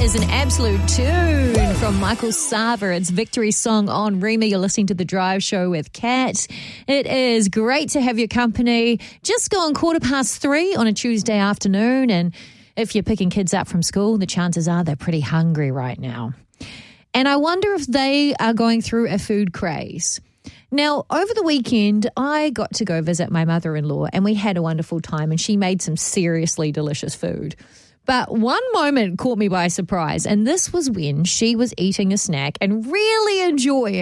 is an absolute tune from Michael Sava. It's Victory Song on Rema. You're listening to The Drive Show with Kat. It is great to have your company. Just gone 3:15 on a Tuesday afternoon, and if you're picking kids up from school, the chances are they're pretty hungry right now. And I wonder if they are going through a food craze. Now, over the weekend, I got to go visit my mother-in-law, and we had a wonderful time, and she made some seriously delicious food. But one moment caught me by surprise, and this was when she was eating a snack and really enjoying